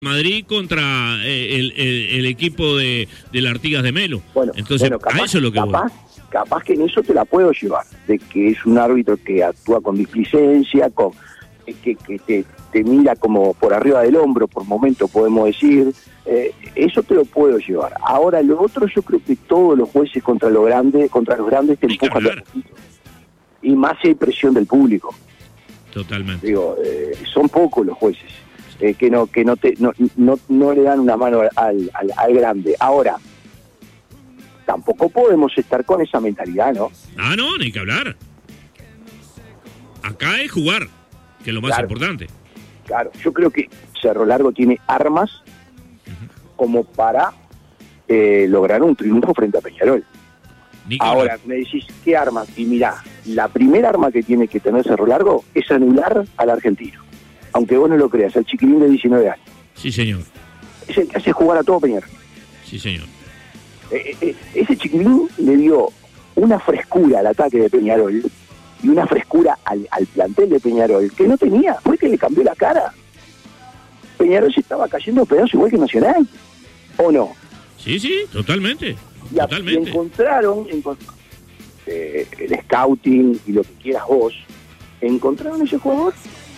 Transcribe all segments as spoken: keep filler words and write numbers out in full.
Madrid contra eh, el, el, el equipo de, de la Artigas de Melo. Bueno, entonces bueno, capaz, a eso es lo que capaz, voy. capaz que en eso te la puedo llevar, de que es un árbitro que actúa con displicencia, con que, que te, te mira como por arriba del hombro, por momento podemos decir, eh, eso te lo puedo llevar. Ahora lo otro, yo creo que todos los jueces contra los grandes, contra los grandes te empujan los poquitos. Y más si hay presión del público. Totalmente. Digo, eh, son pocos los jueces. Eh, que no que no te no, no no le dan una mano al, al, al grande. Ahora, tampoco podemos estar con esa mentalidad, ¿no? Ah, no, ni que hablar. Acá es jugar, que es lo más claro, importante. Claro, yo creo que Cerro Largo tiene armas uh-huh. como para eh, lograr un triunfo frente a Peñarol. Ahora, me decís, ¿qué armas? Y mirá, la primera arma que tiene que tener Cerro Largo es anular al argentino. Aunque vos no lo creas, el chiquilín de diecinueve años. Sí, señor. Es el que hace jugar a todo Peñarol. Sí, señor. Eh, eh, ese chiquilín le dio una frescura al ataque de Peñarol y una frescura al, al plantel de Peñarol que no tenía. Fue que le cambió la cara. Peñarol se estaba cayendo a pedazos igual que Nacional. ¿O no? Sí, sí, totalmente. Y, totalmente. y encontraron, encont- eh, el scouting y lo que quieras vos, encontraron ese jugador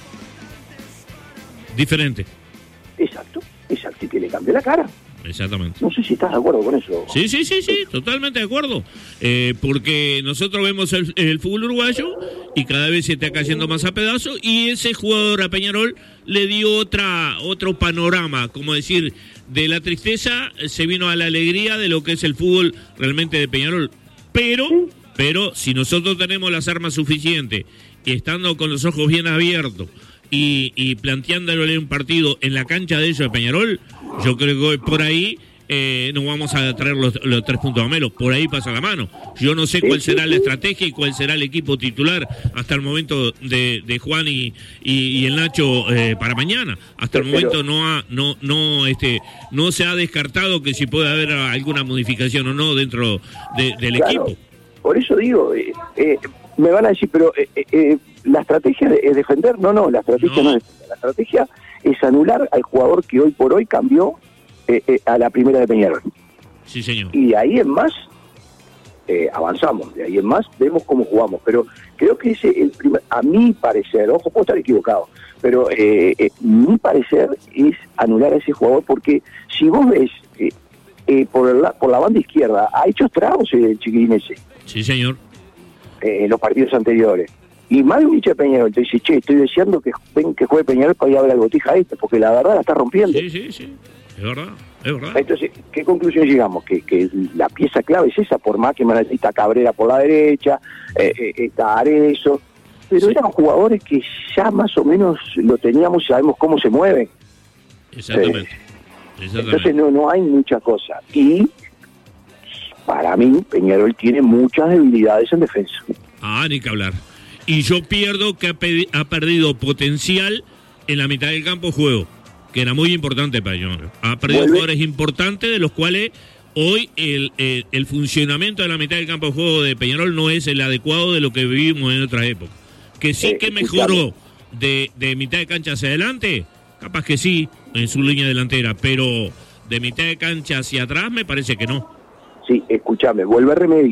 diferente. Exacto, exacto, y que le cambió la cara. Exactamente. No sé si estás de acuerdo con eso. Sí, sí, sí, sí, totalmente de acuerdo. Eh, porque nosotros vemos el, el fútbol uruguayo y cada vez se está cayendo más a pedazos y ese jugador a Peñarol le dio otra otro panorama, como decir, de la tristeza se vino a la alegría de lo que es el fútbol realmente de Peñarol. Pero, ¿sí? pero si nosotros tenemos las armas suficientes y estando con los ojos bien abiertos Y, y planteándole un partido en la cancha de ellos de Peñarol, yo creo que por ahí eh, nos vamos a traer los, los tres puntos a Melo, por ahí pasa la mano. Yo no sé cuál será la estrategia y cuál será el equipo titular hasta el momento de, de Juan y, y, y el Nacho eh, para mañana. Hasta el momento no ha, no no este no se ha descartado que si puede haber alguna modificación o no dentro de, del claro, equipo. Por eso digo, eh, eh, me van a decir, pero eh, eh, ¿la estrategia es defender? No, no, la estrategia no, no es defender. La estrategia es anular al jugador que hoy por hoy cambió eh, eh, a la primera de Peñarol. Sí, señor. Y de ahí en más eh, avanzamos, de ahí en más vemos cómo jugamos. Pero creo que ese, el primer, a mi parecer, ojo, puedo estar equivocado, pero eh, eh, mi parecer es anular a ese jugador porque si vos ves eh, eh, por, la, por la banda izquierda, ha hecho estragos el chiquilín ese. Sí, señor. Eh, en los partidos anteriores. Y más de un hincha de Peñarol te dice, che, estoy deseando que ven que juegue Peñarol para ir a ver al Botija este, porque la verdad la está rompiendo. Sí, sí, sí, es verdad, es verdad. Entonces, ¿qué conclusión llegamos? Que, que la pieza clave es esa, por más que me está Cabrera por la derecha, eh, eh, está Arezzo, pero sí. Eran jugadores que ya más o menos lo teníamos, sabemos cómo se mueven. Exactamente. Eh, Exactamente. Entonces no, no hay mucha cosa. Y para mí, Peñarol tiene muchas debilidades en defensa. Ah, ni que hablar. Y yo pierdo que ha, pedi- ha perdido potencial en la mitad del campo de juego, que era muy importante para Peñarol. Ha perdido ¿Vuelve? jugadores importantes, de los cuales hoy el, el, el funcionamiento de la mitad del campo de juego de Peñarol no es el adecuado de lo que vivimos en otra época. Que sí eh, que mejoró de, de mitad de cancha hacia adelante, capaz que sí, en su línea delantera, pero de mitad de cancha hacia atrás me parece que no. Sí, escúchame, vuelve Remedi.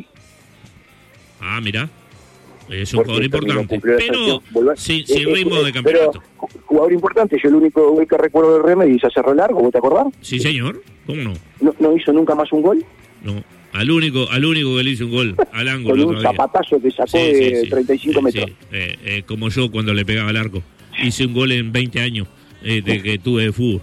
Ah, mira, es un jugador importante, pero sin, sin eh, ritmo eh, de campeonato. Pero, jugador importante, yo el único gol que recuerdo de Remedi es a Cerro Largo, ¿vos te acordás? Sí, señor, ¿cómo no? ¿No, no hizo nunca más un gol? No, al único al único que le hizo un gol, al ángulo. Con un zapatazo que sacó sí, de sí, sí, treinta y cinco sí, metros. Sí. Eh, eh, como yo cuando le pegaba al arco. Hice un gol en veinte años eh, de que tuve de fútbol.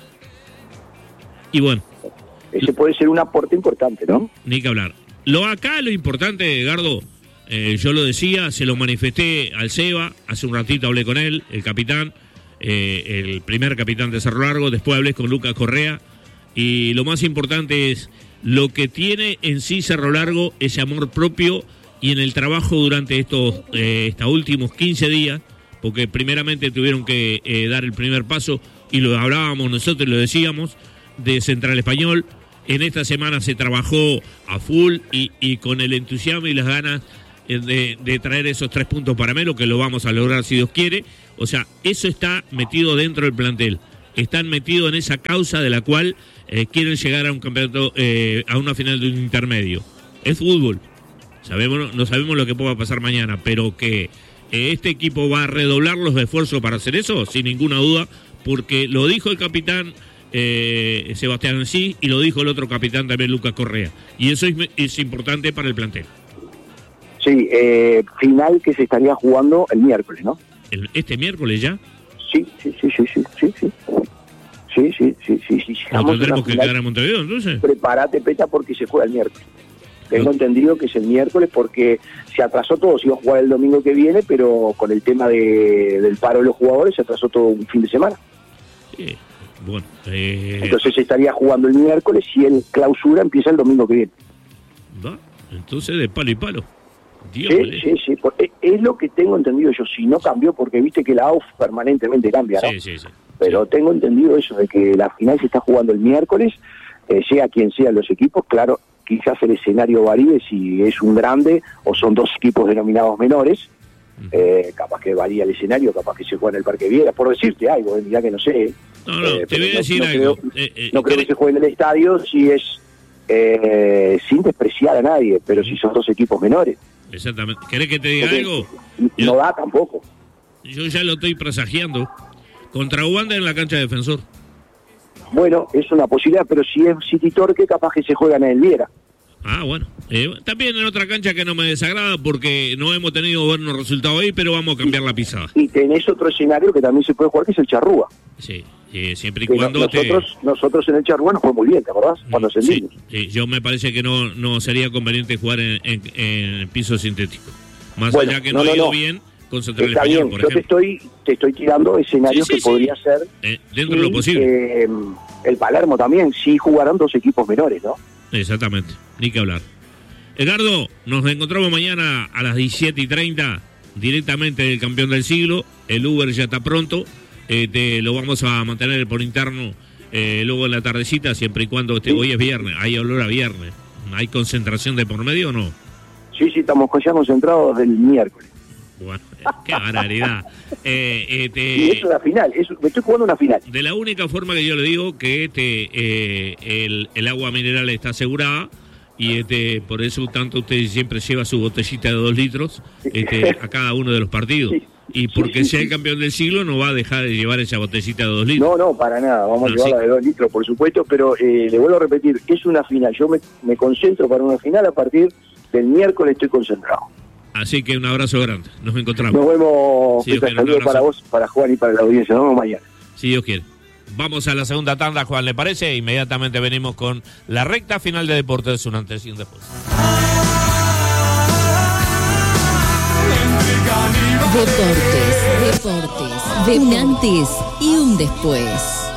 Y bueno. Ese puede ser un aporte importante, ¿no? Ni que hablar. Lo acá, lo importante, Edgardo, eh, yo lo decía, se lo manifesté al Seba, hace un ratito hablé con él, el capitán, eh, el primer capitán de Cerro Largo, después hablé con Lucas Correa, y lo más importante es lo que tiene en sí Cerro Largo, ese amor propio, y en el trabajo durante estos, eh, estos últimos quince días, porque primeramente tuvieron que eh, dar el primer paso, y lo hablábamos nosotros, lo decíamos, de Central Español. En esta semana se trabajó a full y, y con el entusiasmo y las ganas de, de traer esos tres puntos para Melo, que lo vamos a lograr si Dios quiere. O sea, eso está metido dentro del plantel. están metidos en esa causa de la cual eh, quieren llegar a un campeonato, eh, a una final de un intermedio. Es fútbol. Sabemos, no sabemos lo que pueda pasar mañana, pero que eh, este equipo va a redoblar los esfuerzos para hacer eso, sin ninguna duda, porque lo dijo el capitán eh, Sebastián Sí y lo dijo el otro capitán también, Lucas Correa. Y eso es, es importante para el plantel. Sí, eh, final que se estaría jugando el miércoles, ¿no? ¿El, ¿Este miércoles ya? Sí, sí, sí, sí, sí, sí, sí. Sí, sí, sí, sí, sí. ¿No tendremos que quedar en Montevideo, entonces? Prepárate, Peta, porque se juega el miércoles. Tengo entendido que es el miércoles porque se atrasó todo, se iba a jugar el domingo que viene, pero con el tema de, del paro de los jugadores se atrasó todo un fin de semana. Sí, bueno. Eh... Entonces se estaría jugando el miércoles y el clausura empieza el domingo que viene. Va, entonces de palo y palo. Dios, sí, sí, sí, porque es lo que tengo entendido yo, si no cambió, porque viste que la A U F permanentemente cambia, ¿no? Sí, sí, sí. Pero sí. Tengo entendido eso, de que la final se está jugando el miércoles, eh, sea quien sea los equipos, claro, quizás el escenario varíe si es un grande o son dos equipos denominados menores, uh-huh. eh, capaz que varía el escenario, capaz que se juega en el Parque Viera, por decirte algo, eh, mirá que no sé. No, no, eh, te voy a no, decir no algo. Creo, eh, eh, no creo que se juegue en el estadio si es eh, sin despreciar a nadie, pero si son dos equipos menores. Exactamente. ¿Querés que te diga Porque algo? No yo, da tampoco. Yo ya lo estoy presagiando. Contra Wanda en la cancha de Defensor. Bueno, es una posibilidad, pero si es City Torque, capaz que se juegan en el Viera. Ah, bueno. Eh, también en otra cancha que no me desagrada porque no hemos tenido buenos resultados ahí, pero vamos a cambiar y, la pisada. Y tenés otro escenario que también se puede jugar, que es el Charrúa. Sí, eh, siempre y que cuando no, nosotros, te... nosotros en el Charrúa nos fue muy bien, ¿te acordás? Cuando ascendimos. Sí, sí, yo me parece que no, no sería conveniente jugar en, en, en piso sintético. Más bueno, allá que no, no, no ha ido no. bien con Central Está Español, bien, por yo ejemplo. te estoy, te estoy tirando escenarios sí, sí, que sí. podría ser. Eh, dentro y, de lo posible. Eh, el Palermo también, sí jugarán dos equipos menores, ¿no? Exactamente, ni que hablar. Edgardo, nos encontramos mañana a las diecisiete y treinta, directamente del campeón del siglo. El Uber ya está pronto. Eh, te lo vamos a mantener por interno eh, luego en la tardecita, siempre y cuando este, sí. Hoy es viernes, hay olor a viernes. ¿Hay concentración de por medio o no? Sí, sí, estamos ya concentrados del miércoles. Bueno, qué barbaridad. eh, eh, te... Y eso es la final, eso, me estoy jugando una final. De la única forma que yo le digo que este eh, el, el agua mineral está asegurada. Y este, por eso tanto usted siempre lleva su botellita de dos litros este, a cada uno de los partidos. Sí, y porque sí, sí, sea el campeón del siglo no va a dejar de llevar esa botellita de dos litros. No, no, para nada, vamos no, a llevarla sí. de dos litros, por supuesto, pero eh, le vuelvo a repetir, es una final. Yo me, me concentro para una final a partir del miércoles, estoy concentrado. Así que un abrazo grande, nos encontramos. Nos vemos, sí, saludos para vos, para Juan y para la audiencia, nos vemos mañana. Si Dios quiere. Vamos a la segunda tanda, Juan, ¿le parece? Inmediatamente venimos con la recta final de Deportes, un antes y un después. Deportes, deportes, de un antes y un después.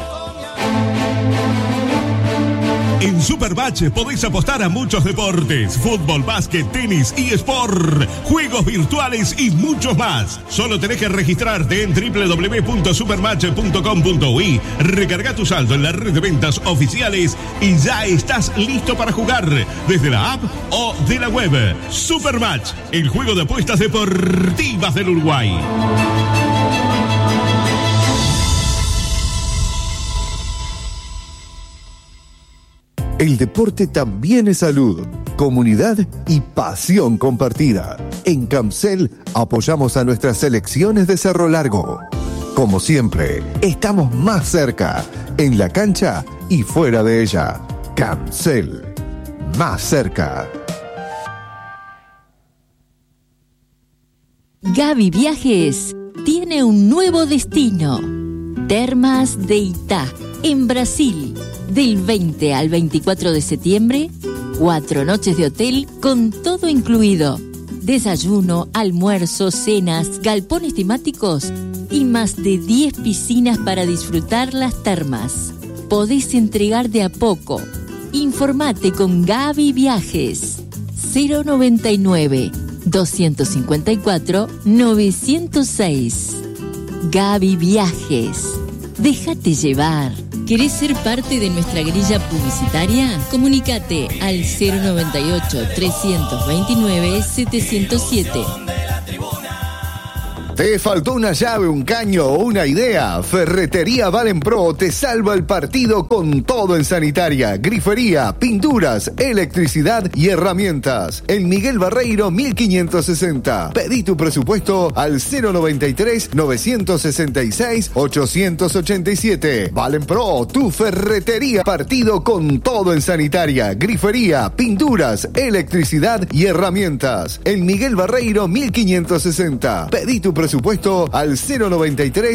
En Supermatch podéis apostar a muchos deportes: fútbol, básquet, tenis, eSport, juegos virtuales y muchos más. Solo tenés que registrarte en doble u doble u doble u punto supermatch punto com punto u i, recarga tu saldo en la red de ventas oficiales y ya estás listo para jugar desde la app o de la web. Supermatch, el juego de apuestas deportivas del Uruguay. El deporte también es salud, comunidad y pasión compartida. En Camcel apoyamos a nuestras selecciones de Cerro Largo. Como siempre, estamos más cerca, en la cancha y fuera de ella. Camcel, más cerca. Gaby Viajes tiene un nuevo destino. Termas de Itá, en Brasil. Del veinte al veinticuatro de septiembre, cuatro noches de hotel con todo incluido. Desayuno, almuerzo, cenas, galpones temáticos y más de diez piscinas para disfrutar las termas. Podés entregar de a poco. Informate con Gaby Viajes. cero noventa y nueve, doscientos cincuenta y cuatro, novecientos seis. Gaby Viajes. Déjate llevar. ¿Querés ser parte de nuestra grilla publicitaria? Comunicate al cero noventa y ocho, trescientos veintinueve, setecientos siete. ¿Te faltó una llave, un caño o una idea? Ferretería Valen Pro te salva el partido con todo en sanitaria, grifería, pinturas, electricidad y herramientas. En Miguel Barreiro mil quinientos sesenta. Pedí tu presupuesto al cero noventa y tres, novecientos sesenta y seis, ochocientos ochenta y siete. Valen Pro, tu ferretería. Partido con todo en sanitaria, grifería, pinturas, electricidad y herramientas. En Miguel Barreiro mil quinientos sesenta. Pedí tu presupuesto al cero noventa y tres,